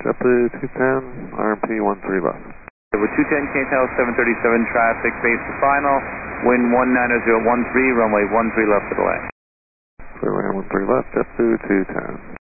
JetBlue 210, RMP 13 left. With 210, K-Tower 737 traffic, base to final, wind 19013, runway 13 left for delay. Runway 13 left, JetBlue 210.